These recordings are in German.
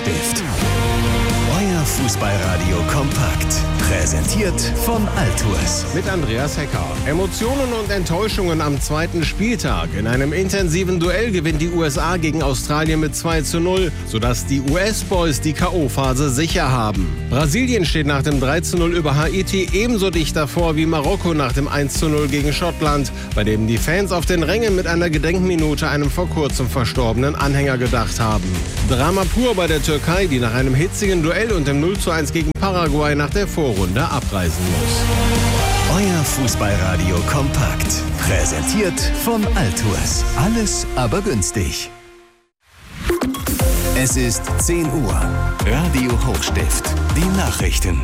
Hochstift. Euer Fußballradio kompakt. Präsentiert von Altours. Mit Andreas Hecker. Emotionen und Enttäuschungen am zweiten Spieltag. In einem intensiven Duell gewinnt die USA gegen Australien mit 2:0, sodass die US-Boys die K.O.-Phase sicher haben. Brasilien steht nach dem 3:0 über Haiti ebenso dicht davor wie Marokko nach dem 1:0 gegen Schottland, bei dem die Fans auf den Rängen mit einer Gedenkminute einem vor kurzem verstorbenen Anhänger gedacht haben. Drama pur bei der Türkei, die nach einem hitzigen Duell und dem 0:1 gegen Paraguay nach der Vorrunde abreisen muss. Euer Fußballradio kompakt. Präsentiert von Altours. Alles aber günstig. Es ist 10 Uhr. Radio Hochstift. Die Nachrichten.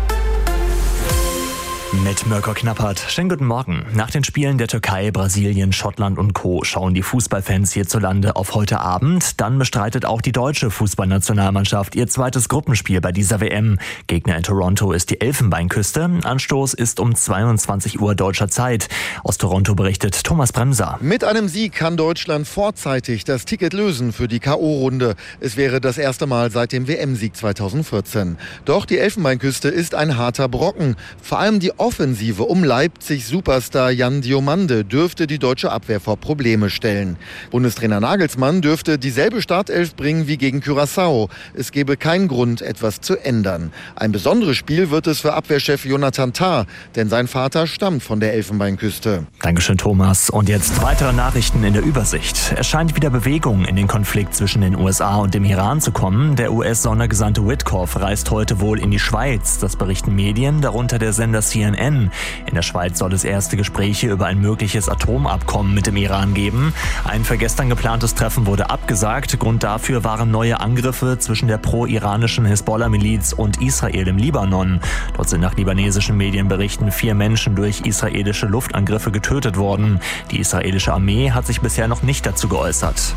Mit Mirko Knappert. Schönen guten Morgen. Nach den Spielen der Türkei, Brasilien, Schottland und Co. schauen die Fußballfans hierzulande auf heute Abend. Dann bestreitet auch die deutsche Fußballnationalmannschaft ihr zweites Gruppenspiel bei dieser WM. Gegner in Toronto ist die Elfenbeinküste. Anstoß ist um 22 Uhr deutscher Zeit. Aus Toronto berichtet Thomas Bremser. Mit einem Sieg kann Deutschland vorzeitig das Ticket lösen für die K.O.-Runde. Es wäre das erste Mal seit dem WM-Sieg 2014. Doch die Elfenbeinküste ist ein harter Brocken. Vor allem die Offensive um Leipzig-Superstar Jan Diomande dürfte die deutsche Abwehr vor Probleme stellen. Bundestrainer Nagelsmann dürfte dieselbe Startelf bringen wie gegen Curaçao. Es gäbe keinen Grund, etwas zu ändern. Ein besonderes Spiel wird es für Abwehrchef Jonathan Tah, denn sein Vater stammt von der Elfenbeinküste. Dankeschön, Thomas. Und jetzt weitere Nachrichten in der Übersicht. Es scheint wieder Bewegung in den Konflikt zwischen den USA und dem Iran zu kommen. Der US-Sondergesandte Witkoff reist heute wohl in die Schweiz. Das berichten Medien, darunter der Sender CNN. In der Schweiz soll es erste Gespräche über ein mögliches Atomabkommen mit dem Iran geben. Ein für gestern geplantes Treffen wurde abgesagt. Grund dafür waren neue Angriffe zwischen der pro-iranischen Hisbollah-Miliz und Israel im Libanon. Dort sind nach libanesischen Medienberichten 4 Menschen durch israelische Luftangriffe getötet worden. Die israelische Armee hat sich bisher noch nicht dazu geäußert.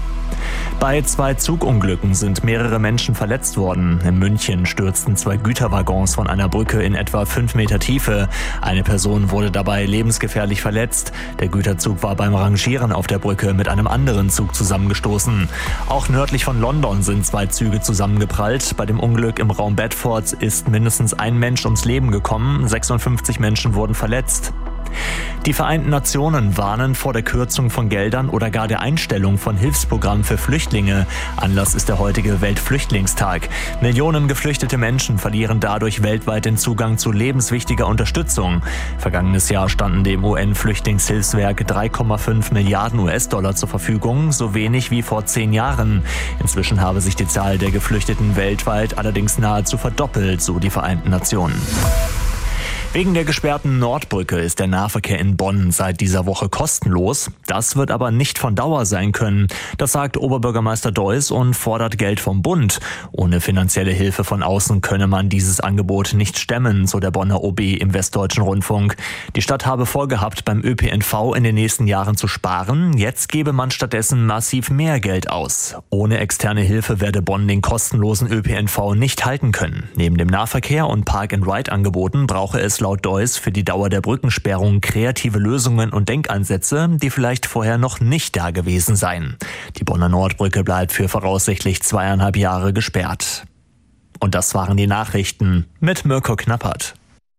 Bei 2 Zugunglücken sind mehrere Menschen verletzt worden. In München stürzten 2 Güterwaggons von einer Brücke in etwa 5 Meter Tiefe. Eine Person wurde dabei lebensgefährlich verletzt. Der Güterzug war beim Rangieren auf der Brücke mit einem anderen Zug zusammengestoßen. Auch nördlich von London sind 2 Züge zusammengeprallt. Bei dem Unglück im Raum Bedford ist mindestens ein Mensch ums Leben gekommen. 56 Menschen wurden verletzt. Die Vereinten Nationen warnen vor der Kürzung von Geldern oder gar der Einstellung von Hilfsprogrammen für Flüchtlinge. Anlass ist der heutige Weltflüchtlingstag. Millionen geflüchtete Menschen verlieren dadurch weltweit den Zugang zu lebenswichtiger Unterstützung. Vergangenes Jahr standen dem UN-Flüchtlingshilfswerk 3,5 Milliarden US-Dollar zur Verfügung, so wenig wie vor 10 Jahren. Inzwischen habe sich die Zahl der Geflüchteten weltweit allerdings nahezu verdoppelt, so die Vereinten Nationen. Wegen der gesperrten Nordbrücke ist der Nahverkehr in Bonn seit dieser Woche kostenlos. Das wird aber nicht von Dauer sein können. Das sagt Oberbürgermeister Deuss und fordert Geld vom Bund. Ohne finanzielle Hilfe von außen könne man dieses Angebot nicht stemmen, so der Bonner OB im Westdeutschen Rundfunk. Die Stadt habe vorgehabt, beim ÖPNV in den nächsten Jahren zu sparen. Jetzt gebe man stattdessen massiv mehr Geld aus. Ohne externe Hilfe werde Bonn den kostenlosen ÖPNV nicht halten können. Neben dem Nahverkehr und Park-and-Ride-Angeboten brauche es laut Deuss für die Dauer der Brückensperrung kreative Lösungen und Denkansätze, die vielleicht vorher noch nicht da gewesen seien. Die Bonner Nordbrücke bleibt für voraussichtlich 2,5 Jahre gesperrt. Und das waren die Nachrichten mit Mirko Knappert.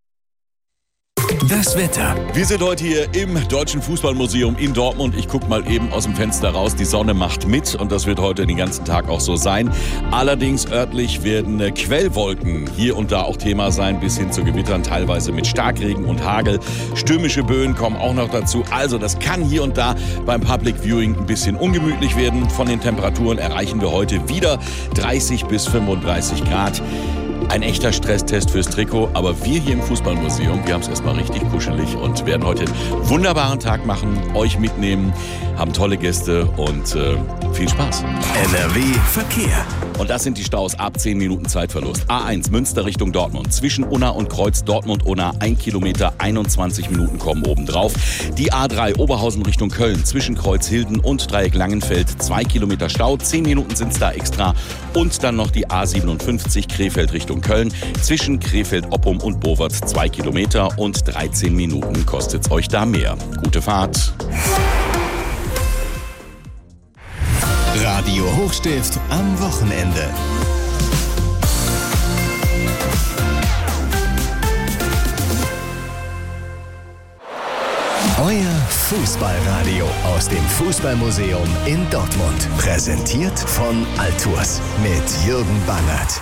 Das Wetter. Wir sind heute hier im Deutschen Fußballmuseum in Dortmund. Ich gucke mal eben aus dem Fenster raus. Die Sonne macht mit und das wird heute den ganzen Tag auch so sein. Allerdings örtlich werden Quellwolken hier und da auch Thema sein, bis hin zu Gewittern, teilweise mit Starkregen und Hagel. Stürmische Böen kommen auch noch dazu. Also das kann hier und da beim Public Viewing ein bisschen ungemütlich werden. Von den Temperaturen erreichen wir heute wieder 30 bis 35 Grad. Ein echter Stresstest fürs Trikot, aber wir hier im Fußballmuseum, wir haben es erstmal richtig kuschelig und werden heute einen wunderbaren Tag machen, euch mitnehmen, haben tolle Gäste und viel Spaß. NRW Verkehr. Und das sind die Staus ab 10 Minuten Zeitverlust. A1 Münster Richtung Dortmund. Zwischen Unna und Kreuz Dortmund-Unna 1 Kilometer, 21 Minuten kommen obendrauf. Die A3 Oberhausen Richtung Köln. Zwischen Kreuzhilden und Dreieck Langenfeld 2 Kilometer Stau. 10 Minuten sind es da extra. Und dann noch die A57 Krefeld Richtung Köln. Zwischen Krefeld-Oppum und Bowert 2 Kilometer und 13 Minuten kostet es euch da mehr. Gute Fahrt. Radio Hochstift am Wochenende. Fußballradio aus dem Fußballmuseum in Dortmund. Präsentiert von Altours mit Jürgen Bannert.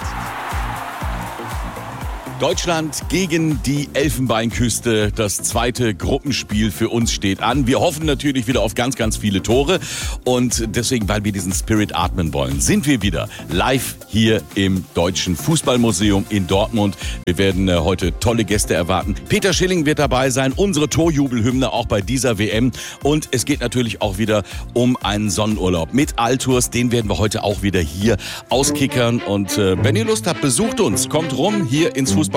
Deutschland gegen die Elfenbeinküste. Das zweite Gruppenspiel für uns steht an. Wir hoffen natürlich wieder auf ganz, ganz viele Tore. Und deswegen, weil wir diesen Spirit atmen wollen, sind wir wieder live hier im Deutschen Fußballmuseum in Dortmund. Wir werden heute tolle Gäste erwarten. Peter Schilling wird dabei sein, unsere Torjubelhymne auch bei dieser WM. Und es geht natürlich auch wieder um einen Sonnenurlaub mit Altours. Den werden wir heute auch wieder hier auskickern. Und wenn ihr Lust habt, besucht uns. Kommt rum hier ins Fußballmuseum